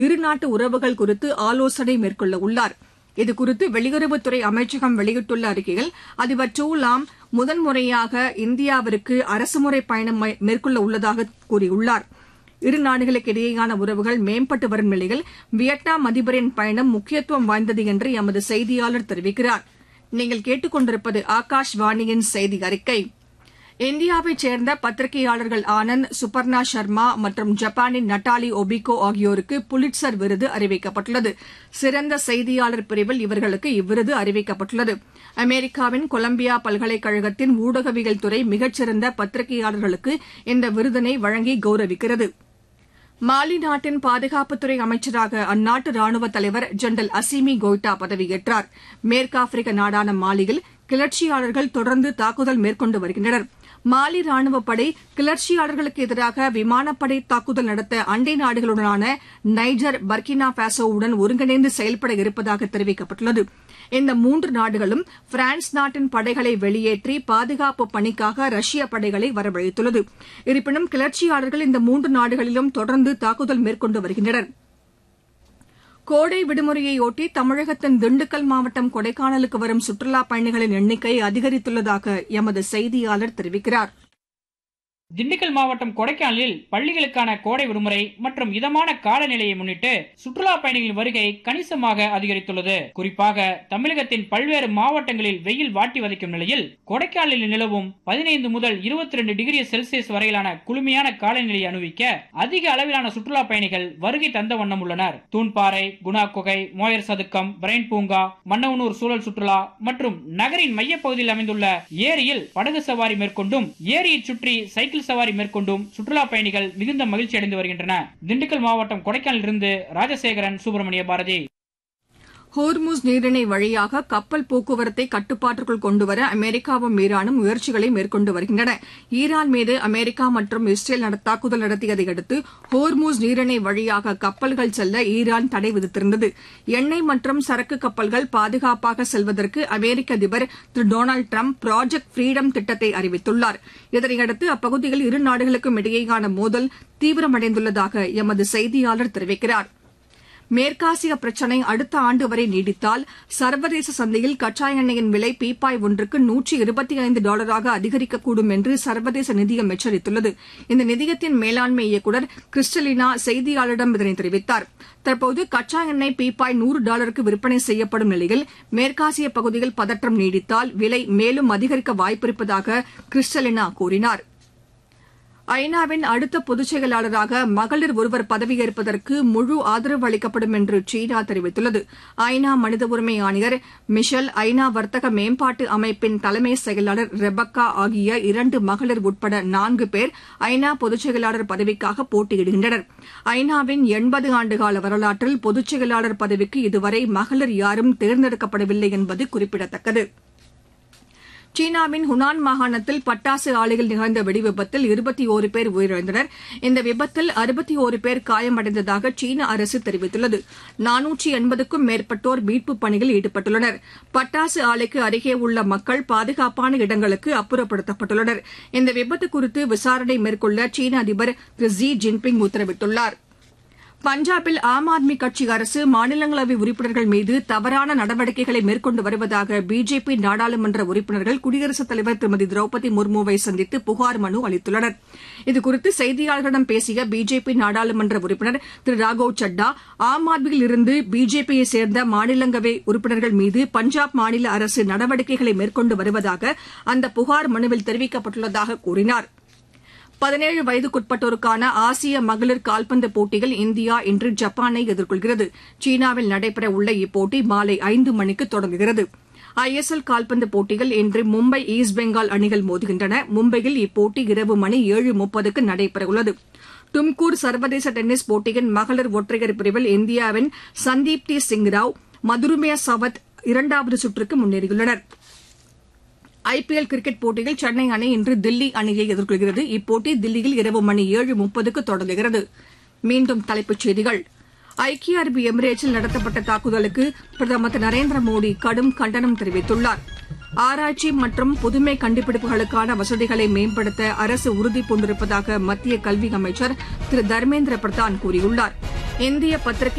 இருநாட்டு உறவுகள் குறித்து ஆலோசனை மேற்கொள்ள உள்ளார். இதுகுறித்து வெளியுறவுத்துறை அமைச்சகம் வெளியிட்டுள்ள அறிக்கையில் அதிபர் டூ லாம் முதன்முறையாக இந்தியாவிற்கு அரசுமுறை பயணம் மேற்கொள்ள உள்ளதாக கூறியுள்ளார். இரு நாடுகளுக்கு இடையேயான உறவுகள் மேம்பட்டு வரும் நிலையில் வியட்நாம் அதிபரின் பயணம் முக்கியத்துவம் வாய்ந்தது என்று எமது செய்தியாளர் தெரிவிக்கிறார். நீங்கள் கேட்டுக் கொண்டிருப்பது ஆகாஷ்வாணியின் செய்தி அறிக்கை. இந்தியாவைச் சேர்ந்த பத்திரிகையாளர்கள் ஆனந்த், சுபர்ணா சர்மா மற்றும் ஜப்பானின் நட்டாலி ஒபிகோ ஆகியோருக்கு புலிட்சர் விருது அறிவிக்கப்பட்டுள்ளது. சிறந்த செய்தியாளர் பிரிவில் இவர்களுக்கு இவ்விருது அறிவிக்கப்பட்டுள்ளது. அமெரிக்காவின் கொலம்பியா பல்கலைக்கழகத்தின் ஊடகவியல் துறை மிகச்சிறந்த பத்திரிகையாளர்களுக்கு இந்த விருதினை வழங்கி கௌரவிக்கிறது. மாலி நாட்டின் பாதுகாப்புத்துறை அமைச்சராக அந்நாட்டு ராணுவ தலைவர் ஜெனரல் அசிமி கோய்டா பதவியேற்றார். மேற்காப்பிரிக்க நாடான மாலியில் கிளர்ச்சியாளர்கள் தொடர்ந்து தாக்குதல் மேற்கொண்டு வருகின்றனர். மாலி ராணுவப்படை கிளர்ச்சியாளர்களுக்கு எதிராக விமானப்படை தாக்குதல் நடத்த அண்டை நாடுகளுடனான நைஜர், பர்கினா பாசோவுடன் ஒருங்கிணைந்து செயல்பட இருப்பதாக தெரிவிக்கப்பட்டுள்ளது. இந்த 3 நாடுகளும் பிரான்ஸ் நாட்டின் படைகளை வெளியேற்றி பாதுகாப்பு பணிக்காக ரஷ்ய படைகளை வரவழைத்துள்ளது. இருப்பினும் கிளர்ச்சியாளர்கள் இந்த 3 நாடுகளிலும் தொடர்ந்து தாக்குதல் மேற்கொண்டு வருகின்றனர். கோடை விடுமுறையொட்டி தமிழகத்தின் திண்டுக்கல் மாவட்டம் கொடைக்கானலுக்கு வரும் சுற்றுலாப் பயணிகளின் எண்ணிக்கை அதிகரித்துள்ளதாக எமது செய்தியாளர் தெரிவிக்கிறார். திண்டுக்கல் மாவட்டம் கொடைக்கானலில் பள்ளிகளுக்கான கோடை விடுமுறை மற்றும் இதமான காலநிலையை முன்னிட்டு சுற்றுலா பயணிகளின் வருகை கணிசமாக அதிகரித்துள்ளது. குறிப்பாக தமிழகத்தின் பல்வேறு மாவட்டங்களில் வெயில் வாட்டி வதைக்கும் நிலையில் கொடைக்கானலில் நிலவும் 15 முதல் 22 டிகிரி செல்சியஸ் வரையிலான குளுமையான காலநிலையை அனுபவிக்க அதிக அளவிலான சுற்றுலா பயணிகள் வருகை தந்த வண்ணம் உள்ளனர். தூண்பாறை, குணா குகை, மோயர் சதுக்கம், பிரைன் பூங்கா, மன்னவனூர் சூழல் சுற்றுலா மற்றும் நகரின் மையப்பகுதியில் அமைந்துள்ள ஏரியில் படகு சவாரி மேற்கொண்டும் ஏரியை சுற்றி சைக்கிள் சவாரி மேற்கொண்டும் சுற்றுலா பயணிகள் மிகுந்த மகிழ்ச்சி அடைந்து வருகின்றனர். திண்டுக்கல் மாவட்டம் கொடைக்கானலிலிருந்து ராஜசேகரன், சுப்பிரமணிய பாரதி. ஹோர்முஸ் நீரிணை வழியாக கப்பல் போக்குவரத்தை கட்டுப்பாட்டுக்குள் கொண்டுவர அமெரிக்காவும் ஈரானும் முயற்சிகளை மேற்கொண்டு வருகின்றன. ஈரான் மீது அமெரிக்கா மற்றும் இஸ்ரேல் தாக்குதல் நடத்தியதை அடுத்து ஹோர்முஸ் நீரிணை வழியாக கப்பல்கள் செல்ல ஈரான் தடை விதித்திருந்தது. எண்ணெய் மற்றும் சரக்கு கப்பல்கள் பாதுகாப்பாக செல்வதற்கு அமெரிக்க அதிபர் திரு டொனால்டு டிரம்ப் ப்ராஜெக்ட் ஃப்ரீடம் திட்டத்தை அறிவித்துள்ளார். இதனையடுத்து அப்பகுதியில் இரு நாடுகளுக்கும் இடையேயான மோதல் தீவிரமடைந்துள்ளதாக எமது செய்தியாளர் தெரிவிக்கிறார். மேற்காசிய பிரச்சினை அடுத்த ஆண்டு வரை நீடித்தால் சர்வதேச சந்தையில் கச்சா எண்ணெயின் விலை பீப்பாய் ஒன்றுக்கு $125 அதிகரிக்கக்கூடும் என்று சர்வதேச நிதியம் எச்சரித்துள்ளது. இந்த நிதியத்தின் மேலாண்மை இயக்குநர் கிறிஸ்டலினா செய்தியாளரிடம் இதனை தெரிவித்தார். தற்போது கச்சா எண்ணெய் பீப்பாய் $100 விற்பனை செய்யப்படும் நிலையில் மேற்காசிய பகுதியில் பதற்றம் நீடித்தால் விலை மேலும் அதிகரிக்க வாய்ப்பிருப்பதாக கிறிஸ்டலினா கூறினார். ஐநாவின் அடுத்த பொதுச் செயலாளராக மகளிர் ஒருவர் பதவியேற்பதற்கு முழு ஆதரவு அளிக்கப்படும் என்று சீனா தெரிவித்துள்ளது. ஐநா மனித உரிமை ஆணையர் மிஷல், ஐநா வர்த்தக மேம்பாட்டு அமைப்பின் தலைமை செயலாளர் ரெபக்கா ஆகிய 2 மகளிர் உட்பட 4 பேர் ஐநா பொதுச் செயலாளர் பதவிக்காக போட்டியிடுகின்றனர். ஐநாவின் 80 ஆண்டுகால வரலாற்றில் பொதுச் செயலாளர் பதவிக்கு இதுவரை மகளிர் யாரும் தேர்ந்தெடுக்கப்படவில்லை என்பது குறிப்பிடத்தக்கது. சீனாவின் ஹுனான் மாகாணத்தில் பட்டாசு ஆலையில் நிகழ்ந்த வெடிவிபத்தில் 21 பேர் உயிரிழந்தனர். இந்த விபத்தில் 61 பேர் காயமடைந்ததாக சீன அரசு தெரிவித்துள்ளது. 480க்கும் மேற்பட்டோர் மீட்புப் பணியில் ஈடுபட்டுள்ளனர். பட்டாசு ஆலைக்கு அருகே உள்ள மக்கள் பாதுகாப்பான இடங்களுக்கு அப்புறப்படுத்தப்பட்டுள்ளனர். இந்த விபத்து குறித்து விசாரணை மேற்கொள்ள சீன அதிபர் திரு ஜி ஜின்பிங் உத்தரவிட்டுள்ளார். பஞ்சாபில் ஆம் ஆத்மி கட்சி அரசு மாநிலங்களவை உறுப்பினர்கள் மீது தவறான நடவடிக்கைகளை மேற்கொண்டு வருவதாக பிஜேபி நாடாளுமன்ற உறுப்பினர்கள் குடியரசுத் தலைவர் திருமதி திரௌபதி முர்முவை சந்தித்து புகார் மனு அளித்துள்ளனர். இதுகுறித்து செய்தியாளர்களிடம் பேசிய பிஜேபி நாடாளுமன்ற உறுப்பினர் திரு ராகவ் சட்டா, ஆம் ஆத்மியில் இருந்து பிஜேபியை சேர்ந்த மாநிலங்களவை உறுப்பினர்கள் மீது பஞ்சாப் மாநில அரசு நடவடிக்கைகளை மேற்கொண்டு வருவதாக அந்த புகார் மனுவில் தெரிவிக்கப்பட்டுள்ளதாக கூறினார். 17 வயதுக்குட்பட்டோருக்கான ஆசிய மகளிர் கால்பந்து போட்டியில் இந்தியா இன்று ஜப்பானை எதிர்கொள்கிறது. சீனாவில் நடைபெறவுள்ள இப்போட்டி மாலை 5 மணிக்கு தொடங்குகிறது. ஐஎஸ்எல் கால்பந்து போட்டியில் இன்று மும்பை, ஈஸ்ட் பெங்கால் அணிகள் மோதுகின்றன. மும்பையில் இப்போட்டி இரவு மணி 7:30க்கு நடைபெறவுள்ளது. தும்கூர் சர்வதேச டென்னிஸ் போட்டியின் மகளிர் ஒற்றையர் பிரிவில் இந்தியாவின் சந்தீப்தி சிங் ராவ், மதுருமே சவத் 2வது சுற்றுக்கு முன்னேறியுள்ளனர். ஐபிஎல் கிரிக்கெட் போட்டியில் சென்னை அணி இன்று தில்லி அணியை எதிர்கொள்கிறது. இப்போட்டி தில்லியில் இரவு மணி 7:30க்கு தொடங்குகிறது. மீண்டும் தலைப்புச் செய்திகள். ஐக்கிய அரபு எமிரேட்ஸில் நடத்தப்பட்ட தாக்குதலுக்கு பிரதமர் திரு நரேந்திர மோடி கடும் கண்டனம் தெரிவித்துள்ளார். ஆராய்ச்சி மற்றும் புதுமை கண்டுபிடிப்புகளுக்கான வசதிகளை மேம்படுத்த அரசு உறுதிபூண்டிருப்பதாக மத்திய கல்வி அமைச்சர் திரு தர்மேந்திர பிரதான் கூறியுள்ளார். இந்திய பத்திரிகை